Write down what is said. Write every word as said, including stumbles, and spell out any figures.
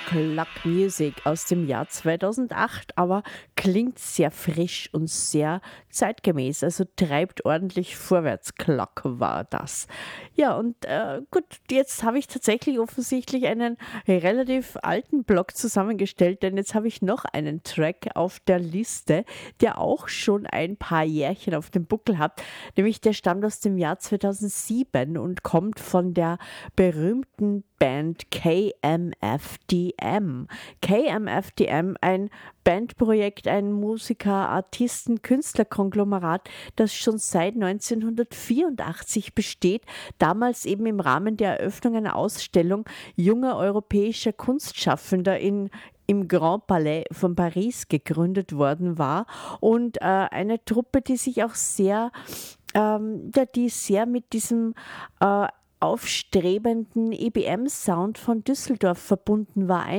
Cluck Music aus dem Jahr zweitausendacht, aber klingt sehr frisch und sehr zeitgemäß, also treibt ordentlich vorwärts. Cluck war das. Ja, und äh, gut, jetzt habe ich tatsächlich offensichtlich einen relativ alten Block zusammengestellt, denn jetzt habe ich noch einen Track auf der Liste, der auch schon ein paar Jährchen auf dem Buckel hat, nämlich der stammt aus dem Jahr zweitausendsieben und kommt von der berühmten Band K M F D M. K M F D M, ein Bandprojekt, ein Musiker-, Artisten-, Künstlerkonglomerat, das schon seit neunzehnhundertvierundachtzig besteht, damals eben im Rahmen der Eröffnung einer Ausstellung junger europäischer Kunstschaffender in im Grand Palais von Paris gegründet worden war und äh, eine Truppe, die sich auch sehr, ähm, ja, die sehr mit diesem äh, aufstrebenden E B M-Sound von Düsseldorf verbunden war.